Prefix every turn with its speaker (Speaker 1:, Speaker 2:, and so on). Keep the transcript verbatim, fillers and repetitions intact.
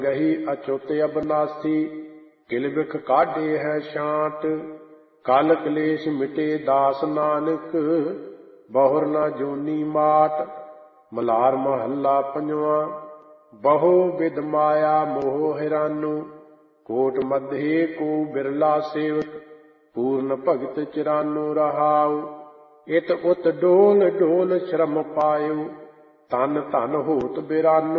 Speaker 1: ਗਹੀ ਅਚੁੱਤ ਅਬਨਾਸੀ, ਕਿਲ ਬਿਖ ਕਾਢੇ ਹੈ ਛਾਂਟ। ਕਲ ਕਲੇਸ਼ ਮਿਟੇ ਦਾਸ ਨਾਨਕ, ਬਹੁਰ ਨਾ ਜੋਨੀ ਮਾਟ। ਮਲਾਰ ਮਹੱਲਾ ਪੰਜਵਾਂ। ਬਹੁ ਬਿਧ ਮਾਇਆ ਮੋਹ ਹੈਰਾਨੂ, ਕੋਟ ਮਧੇ ਕੋ ਬਿਰਲਾ ਸੇਵਕ। ਪੂਰਨ ਭਗਤ ਚਿਰਾਨੂ ਰਹਾਉ, ਇਤ ਉਤ ਡੋਲ ਡੋਲ ਸ਼ਰਮ ਪਾਇਉ। ਤਨ ਧਨ ਹੋਤ ਬਿਰਾਨੂ,